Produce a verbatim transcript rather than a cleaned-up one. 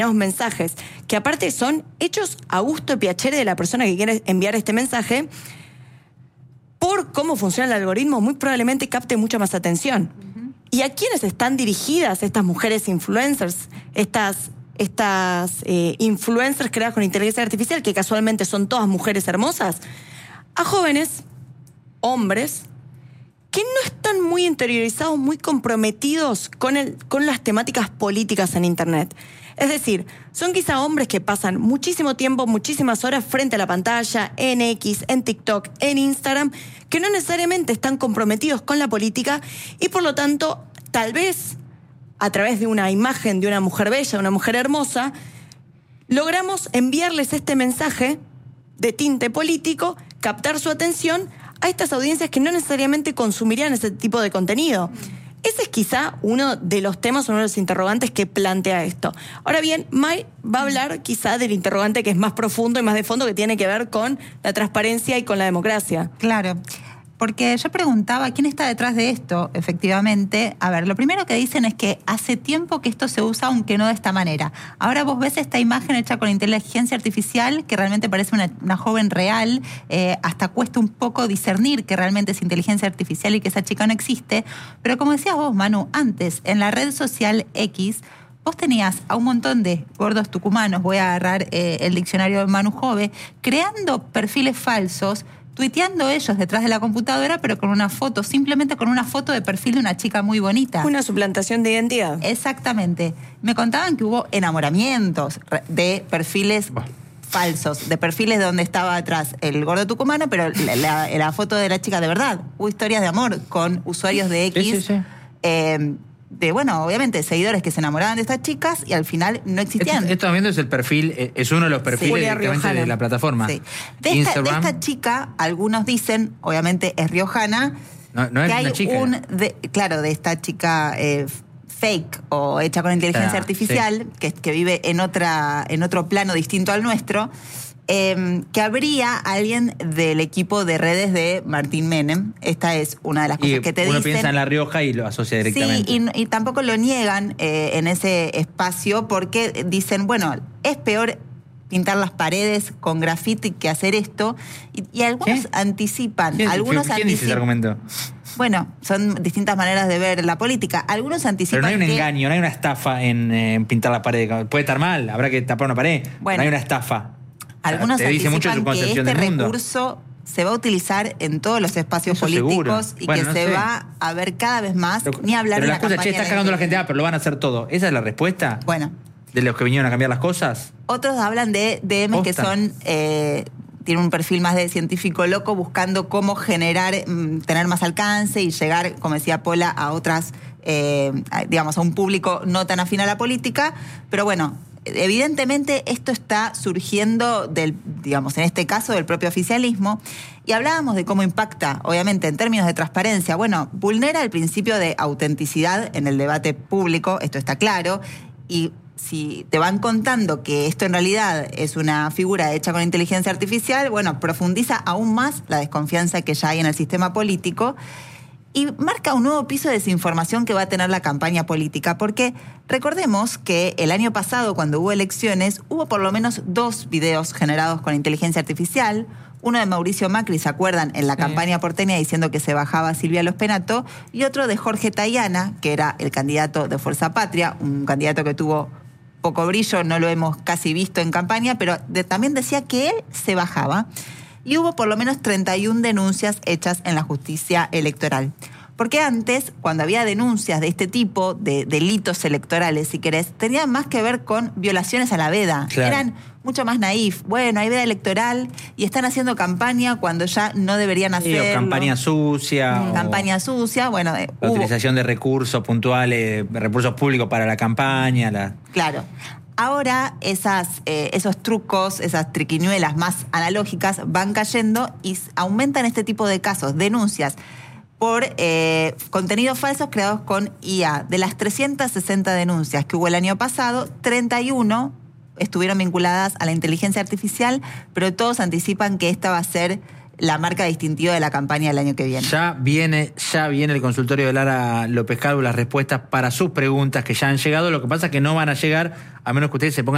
mensajes que aparte son hechos a gusto y piacere de la persona que quiere enviar este mensaje, por cómo funciona el algoritmo, muy probablemente capte mucha más atención. Uh-huh. ¿Y a quiénes están dirigidas estas mujeres influencers, estas, estas eh, influencers creadas con inteligencia artificial, que casualmente son todas mujeres hermosas? A jóvenes, hombres, que no están muy interiorizados, muy comprometidos con, el, con las temáticas políticas en Internet. Es decir, son quizá hombres que pasan muchísimo tiempo, muchísimas horas frente a la pantalla, en X, en TikTok, en Instagram, que no necesariamente están comprometidos con la política y por lo tanto, tal vez, a través de una imagen de una mujer bella, una mujer hermosa, logramos enviarles este mensaje de tinte político, captar su atención a estas audiencias que no necesariamente consumirían ese tipo de contenido. Ese es quizá uno de los temas, uno de los interrogantes que plantea esto. Ahora bien, May va a hablar quizá del interrogante que es más profundo y más de fondo, que tiene que ver con la transparencia y con la democracia. Claro. Porque yo preguntaba quién está detrás de esto, efectivamente. A ver, lo primero que dicen es que hace tiempo que esto se usa, aunque no de esta manera. Ahora vos ves esta imagen hecha con inteligencia artificial, que realmente parece una, una joven real, eh, hasta cuesta un poco discernir que realmente es inteligencia artificial y que esa chica no existe. Pero como decías vos, Manu, antes, en la red social X, vos tenías a un montón de gordos tucumanos, voy a agarrar eh, el diccionario de Manu Jove, creando perfiles falsos, tuiteando ellos detrás de la computadora, pero con una foto, simplemente con una foto de perfil de una chica muy bonita. Una suplantación de identidad. Exactamente. Me contaban que hubo enamoramientos de perfiles bah. falsos, de perfiles donde estaba atrás el gordo tucumano, pero la, la, la foto de la chica de verdad. Hubo historias de amor con usuarios de X. Sí, sí, sí. Eh, de, bueno, obviamente, seguidores que se enamoraban de estas chicas y al final no existían. Esto, esto viendo es el perfil, es uno de los perfiles sí. directamente de la plataforma. Sí. De, esta, de esta chica, algunos dicen, obviamente es riojana, no, no es que hay una chica. un, de, claro, de esta chica eh, fake o hecha con inteligencia ah, artificial, sí. que, que vive en, otra, en otro plano distinto al nuestro, Eh, que habría alguien del equipo de redes de Martín Menem. Esta es una de las cosas y que te uno dicen. Uno piensa en La Rioja y lo asocia directamente. Sí, y, y tampoco lo niegan eh, en ese espacio porque dicen, bueno, es peor pintar las paredes con grafiti que hacer esto. Y, y algunos ¿Qué? anticipan. ¿Quién, algunos ¿quién anticipan, dice ese argumento? Bueno, son distintas maneras de ver la política. Algunos anticipan. Pero no hay un que... engaño, no hay una estafa en, en pintar la pared. Puede estar mal, habrá que tapar una pared. Bueno, no hay una estafa. Algunos te dice mucho su concepción que este del mundo. recurso se va a utilizar en todos los espacios Eso políticos seguro. y bueno, que no se sé. va a ver cada vez más, pero, ni hablar pero de las la cosas, che, está cagando la gente, ah, pero lo van a hacer todo. ¿Esa es la respuesta? Bueno. ¿De los que vinieron a cambiar las cosas? Otros hablan de D Ms que son... Eh, tienen un perfil más de científico loco, buscando cómo generar, mmm, tener más alcance y llegar, como decía Pola, a otras, eh, a, digamos, a un público no tan afín a la política. Pero bueno, evidentemente esto está surgiendo del, digamos, en este caso del propio oficialismo, y hablábamos de cómo impacta, obviamente, en términos de transparencia. Bueno, vulnera el principio de autenticidad en el debate público, esto está claro, y si te van contando que esto en realidad es una figura hecha con inteligencia artificial, bueno, profundiza aún más la desconfianza que ya hay en el sistema político y marca un nuevo piso de desinformación que va a tener la campaña política, porque recordemos que el año pasado, cuando hubo elecciones, hubo por lo menos dos videos generados con inteligencia artificial, uno de Mauricio Macri, ¿se acuerdan? En la sí. campaña porteña diciendo que se bajaba Silvia Los Penato, y otro de Jorge Tayana, que era el candidato de Fuerza Patria, un candidato que tuvo poco brillo, no lo hemos casi visto en campaña, pero de, también decía que él se bajaba. Y hubo por lo menos treinta y una denuncias hechas en la justicia electoral. Porque antes, cuando había denuncias de este tipo, de delitos electorales, si querés, tenían más que ver con violaciones a la veda. Claro. Eran mucho más naif. Bueno, hay veda electoral y están haciendo campaña cuando ya no deberían hacerlo. Sí, o campaña sucia. Mm, o campaña sucia, bueno. Eh, la hubo. utilización de recursos puntuales, recursos públicos para la campaña. La... Claro. Ahora esas, eh, esos trucos, esas triquiñuelas más analógicas van cayendo y aumentan este tipo de casos, denuncias por eh, contenidos falsos creados con I A. De las trescientas sesenta denuncias que hubo el año pasado, treinta y una estuvieron vinculadas a la inteligencia artificial, pero todos anticipan que esta va a ser la marca distintiva de la campaña del año que viene. Ya viene, ya viene el consultorio de Lara López Calvo, las respuestas para sus preguntas que ya han llegado. Lo que pasa es que no van a llegar a menos que ustedes se pongan